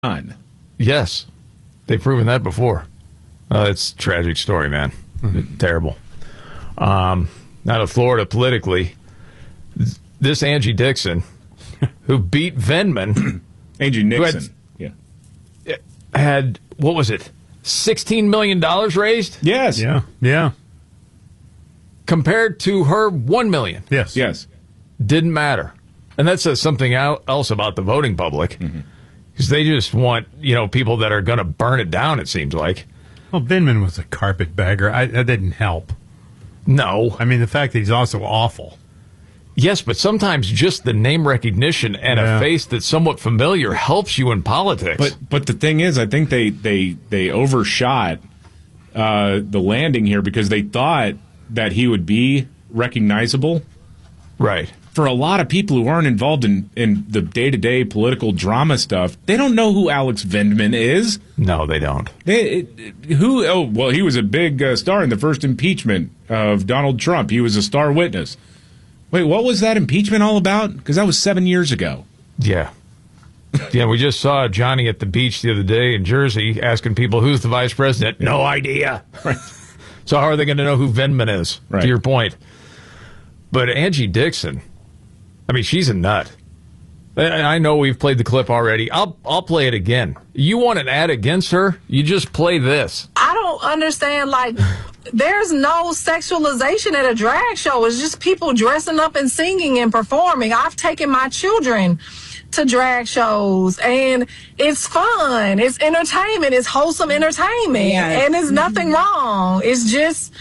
on. Yes. They've proven that before. It's a tragic story, man. Terrible. Now to Florida politically. This Angie Dixon, who beat Vindman. Angie Nixon. Had, what was it, $16 million raised? Yes. Yeah. Compared to her $1 million. Yes. Didn't matter. And that says something else about the voting public. Because they just want, people that are going to burn it down, it seems like. Well, Vindman was a carpetbagger. That didn't help. No. I mean, the fact that he's also awful. Yes, but sometimes just the name recognition and a face that's somewhat familiar helps you in politics. But the thing is, I think they overshot the landing here because they thought that he would be recognizable. Right. For a lot of people who aren't involved in the day-to-day political drama stuff, they don't know who Alex Vindman is. No, they don't. He was a big star in the first impeachment of Donald Trump. He was a star witness. Wait, what was that impeachment all about? Because that was 7 years ago. Yeah. Yeah, we just saw Johnny at the beach the other day in Jersey asking people, who's the vice president? No idea. Right. So how are they going to know who Vindman is, to your point? But Angie Dixon, I mean, she's a nut. I know we've played the clip already. I'll play it again. You want an ad against her? You just play this. I don't understand, there's no sexualization at a drag show. It's just people dressing up and singing and performing. I've taken my children to drag shows, and it's fun. It's entertainment. It's wholesome entertainment, and there's nothing wrong. It's just,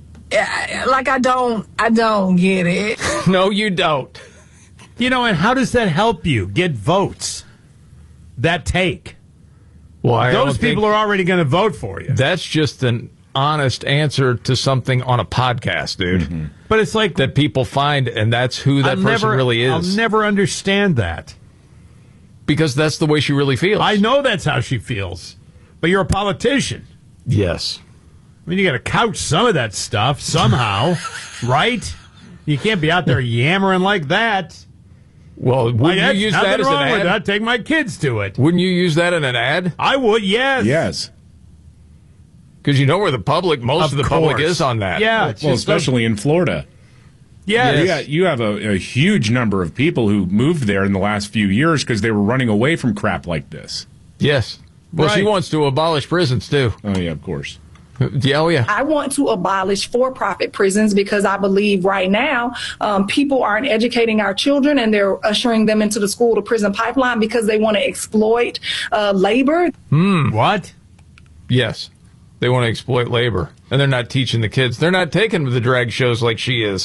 I don't get it. No, you don't. And how does that help you get votes? That take. Well, those people are already going to vote for you. That's just an honest answer to something on a podcast, dude. But it's like that people find, and that's who that person really is. I'll never understand that. Because that's the way she really feels. I know that's how she feels. But you're a politician. Yes. I mean, you got to couch some of that stuff somehow, right? You can't be out there yammering like that. Well, wouldn't you use that as an ad? With that. Take my kids to it. Wouldn't you use that in an ad? I would, yes. Yes. Because you know where the public, most of the public is on that. Yeah. Well, especially in Florida. Yes. You have a huge number of people who moved there in the last few years because they were running away from crap like this. Yes. Well, she wants to abolish prisons, too. Oh, yeah, of course. Yeah, oh, yeah. I want to abolish for-profit prisons because I believe right now people aren't educating our children and they're ushering them into the school-to-prison pipeline because they want to exploit labor. What? Yes. They want to exploit labor. And they're not teaching the kids. They're not taking the drag shows like she is.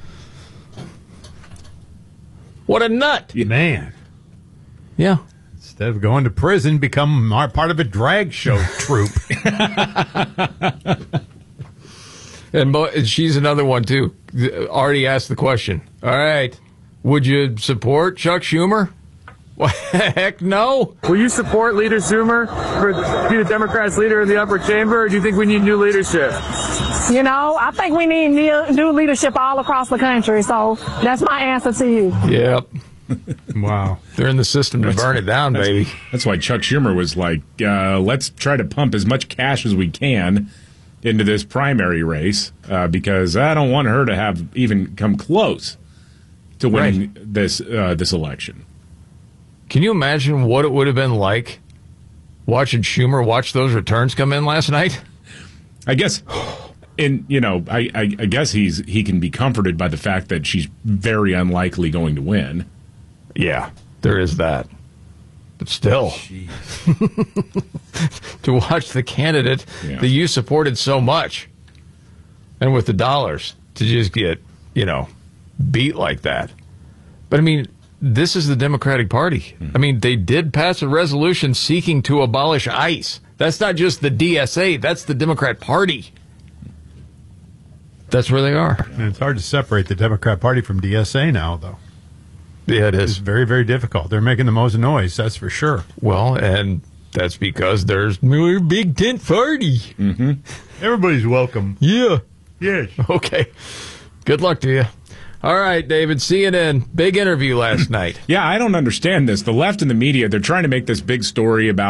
What a nut. Man. Yeah. Instead of going to prison, become part of a drag show troupe. And she's another one, too. Already asked the question. All right. Would you support Chuck Schumer? Well, heck no. Will you support Leader Schumer to be the Democrats' leader in the upper chamber, or do you think we need new leadership? I think we need new leadership all across the country, so that's my answer to you. Yep. Wow. They're in the system to burn it down, baby. That's why Chuck Schumer was like, let's try to pump as much cash as we can into this primary race because I don't want her to have even come close to winning this election. Can you imagine what it would have been like watching Schumer watch those returns come in last night? I guess, I guess he can be comforted by the fact that she's very unlikely going to win. Yeah, there is that. But still, to watch the candidate that you supported so much, and with the dollars, to just get, beat like that. But, I mean, this is the Democratic Party. I mean, they did pass a resolution seeking to abolish ICE. That's not just the DSA. That's the Democrat Party. That's where they are. And it's hard to separate the Democrat Party from DSA now, though. Yeah, it is. It's very, very difficult. They're making the most noise, that's for sure. Well, and that's because there's more big tent party. Everybody's welcome. Yeah. Yes. Okay. Good luck to you. All right, David, CNN, big interview last night. Yeah, I don't understand this. The left and the media, they're trying to make this big story about